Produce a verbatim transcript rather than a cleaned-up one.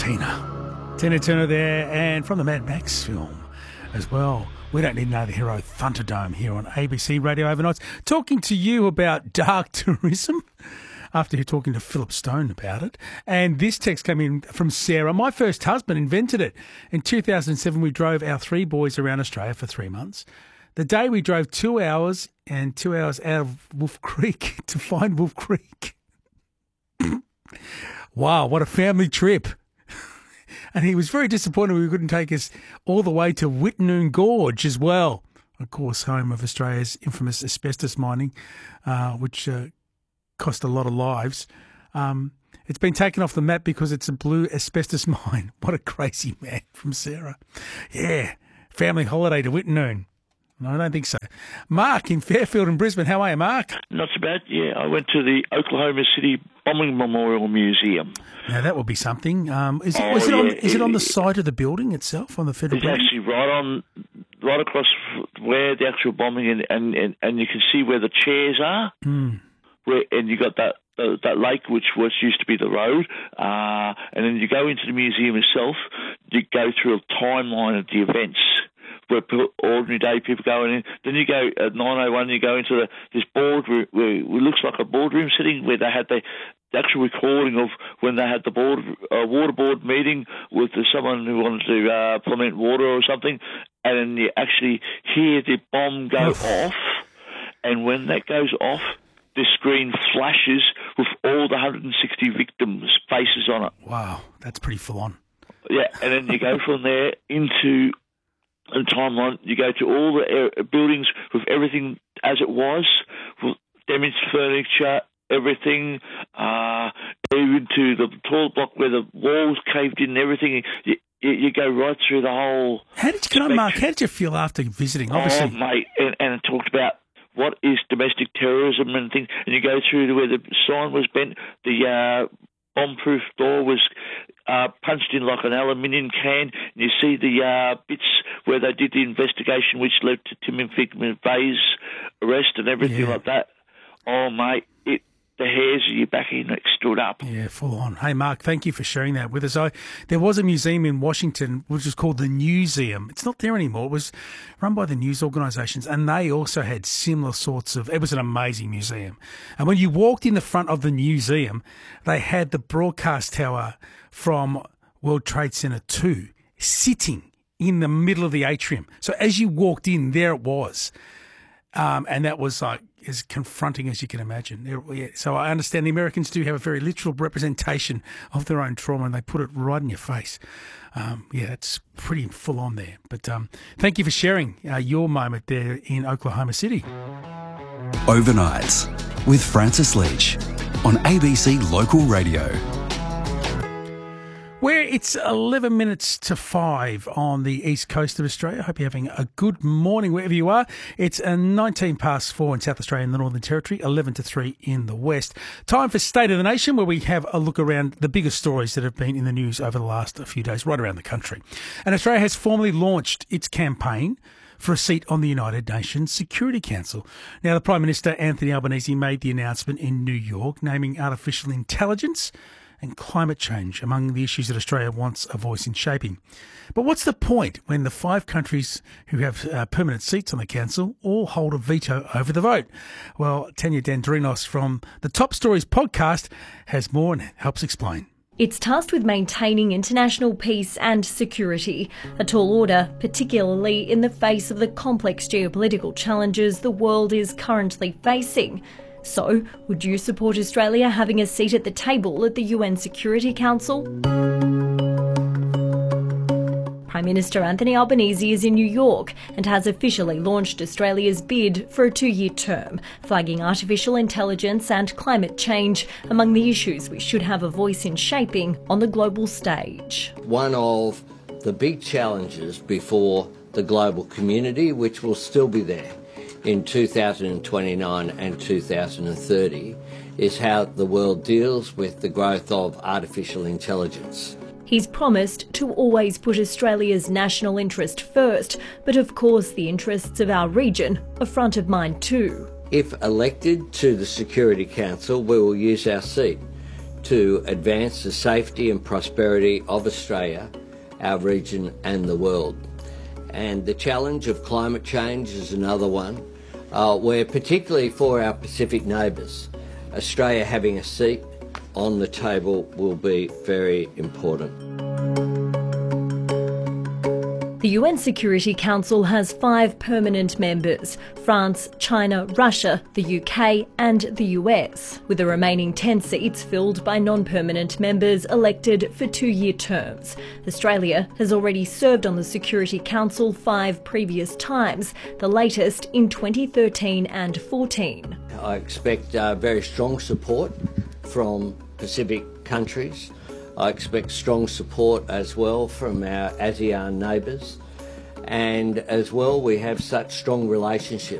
Tina. Tina Turner there, and from the Mad Max film as well. We don't need another hero, Thunderdome, here on A B C Radio Overnights. Talking to you about dark tourism after you're talking to Philip Stone about it. And this text came in from Sarah. My first husband invented it. In two thousand seven, we drove our three boys around Australia for three months. The day we drove two hours and two hours out of Wolf Creek to find Wolf Creek. Wow, what a family trip. And he was very disappointed we couldn't take us all the way to Wittenoom Gorge as well, of course, home of Australia's infamous asbestos mining, uh, which uh, cost a lot of lives. Um, it's been taken off the map because it's a blue asbestos mine. What a crazy man from Sarah. Yeah, family holiday to Wittenoom. No, I don't think so. Mark in Fairfield in Brisbane. How are you, Mark? Not so bad, yeah. I went to the Oklahoma City Bombing Memorial Museum. Now, that would be something. Um, is, it, oh, is, it yeah, on, is it, it on the side of the building itself, on the federal it's building? It's actually right on, right across where the actual bombing, and, and, and, and you can see where the chairs are. Mm. Where, and you got that uh, that lake, which was used to be the road. Uh, and then you go into the museum itself, you go through a timeline of the events, where ordinary day people go in. Then you go at nine oh one, you go into the, this boardroom, where it looks like a boardroom sitting, where they had the, the actual recording of when they had the board uh, water board meeting with someone who wanted to uh, implement water or something, and then you actually hear the bomb go off, and when that goes off, the screen flashes with all the one hundred sixty victims' faces on it. Wow, that's pretty full on. Yeah, and then you go from there into the timeline. You go to all the uh, buildings with everything as it was, with damaged furniture, everything, uh, even to the toilet block where the walls caved in and everything. You, you, you go right through the whole... How did you, can I, Mark, how did you feel after visiting? Obviously, oh, mate, and, and it talked about what is domestic terrorism and things, and you go through to where the sign was bent, the uh, bomb-proof door was uh, punched in like an aluminium can, and you see the uh, bits where they did the investigation which led to Tim McVeigh's arrest and everything yeah. like that. Oh, mate, it, the hairs of your back end stood up. Yeah, full on. Hey, Mark, thank you for sharing that with us. I, there was a museum in Washington which was called the Newseum. It's not there anymore. It was run by the news organisations, and they also had similar sorts of... It was an amazing museum. And when you walked in the front of the museum, they had the broadcast tower from World Trade Center two sitting in the middle of the atrium. So as you walked in, there it was. Um, and that was like as confronting as you can imagine. So I understand the Americans do have a very literal representation of their own trauma, and they put it right in your face. Um, yeah, it's pretty full on there. But um, thank you for sharing uh, your moment there in Oklahoma City. Overnights with Francis Leach on A B C Local Radio. Where it's eleven minutes to five on the east coast of Australia. I hope you're having a good morning wherever you are. It's a nineteen past four in South Australia and the Northern Territory, eleven to three in the West. Time for State of the Nation, where we have a look around the biggest stories that have been in the news over the last few days, right around the country. And Australia has formally launched its campaign for a seat on the United Nations Security Council. Now, the Prime Minister, Anthony Albanese, made the announcement in New York, naming artificial intelligence and climate change among the issues that Australia wants a voice in shaping. But what's the point when the five countries who have uh, permanent seats on the council all hold a veto over the vote? Well, Tanya Dandrinos from the Top Stories podcast has more and helps explain. It's tasked with maintaining international peace and security, a tall order, particularly in the face of the complex geopolitical challenges the world is currently facing. So, would you support Australia having a seat at the table at the U N Security Council? Prime Minister Anthony Albanese is in New York and has officially launched Australia's bid for a two-year term, flagging artificial intelligence and climate change among the issues we should have a voice in shaping on the global stage. One of the big challenges before the global community, which will still be there in two thousand twenty-nine and two thousand thirty, is how the world deals with the growth of artificial intelligence. He's promised to always put Australia's national interest first, but of course the interests of our region are front of mind too. If elected to the Security Council, we will use our seat to advance the safety and prosperity of Australia, our region and the world. And the challenge of climate change is another one, uh, where particularly for our Pacific neighbours, Australia having a seat on the table will be very important. The U N Security Council has five permanent members: France, China, Russia, the U K and the U S, with the remaining ten seats filled by non-permanent members elected for two-year terms. Australia has already served on the Security Council five previous times, the latest in twenty thirteen and fourteen. I expect uh, very strong support from Pacific countries. I expect strong support as well from our ASEAN neighbours, and as well we have such strong relationships